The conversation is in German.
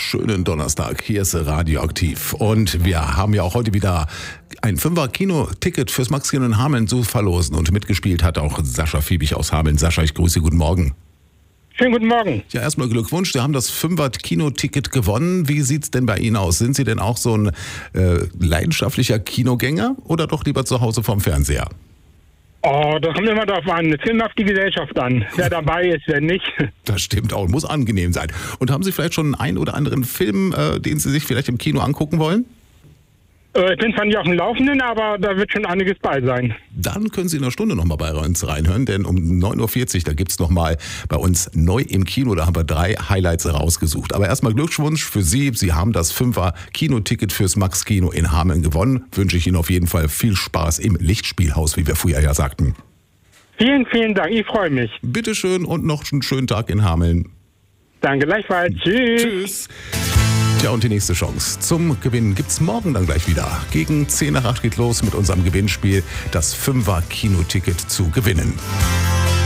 schönen Donnerstag. Hier ist Radioaktiv. Und wir haben ja auch heute wieder ein 5er Kino-Ticket fürs Max-Kino in Hameln zu verlosen. Und mitgespielt hat auch Sascha Fiebig aus Hameln. Sascha, ich grüße, guten Morgen. Schönen guten Morgen. Ja, erstmal Glückwunsch. Sie haben das 5er Kino-Ticket gewonnen. Wie sieht's denn bei Ihnen aus? Sind Sie denn auch so ein leidenschaftlicher Kinogänger oder doch lieber zu Hause vorm Fernseher? Oh, das kommt immer darauf an. Es kommt auf die Gesellschaft an. Wer dabei ist, wer nicht. Das stimmt auch. Muss angenehm sein. Und haben Sie vielleicht schon einen oder anderen Film, den Sie sich vielleicht im Kino angucken wollen? Ich bin zwar nicht auf dem Laufenden, aber da wird schon einiges bei sein. Dann können Sie in einer Stunde nochmal bei uns reinhören, denn um 9.40 Uhr, da gibt's nochmal bei uns neu im Kino, da haben wir 3 Highlights rausgesucht. Aber erstmal Glückwunsch für Sie. Sie haben das 5er Kinoticket fürs Max-Kino in Hameln gewonnen. Wünsche ich Ihnen auf jeden Fall viel Spaß im Lichtspielhaus, wie wir früher ja sagten. Vielen, vielen Dank. Ich freue mich. Bitteschön und noch einen schönen Tag in Hameln. Danke gleichfalls. Tschüss. Tschüss. Tja, und die nächste Chance zum Gewinnen gibt's morgen dann gleich wieder. Gegen 10 nach 8 geht los mit unserem Gewinnspiel, das 5er Kinoticket zu gewinnen.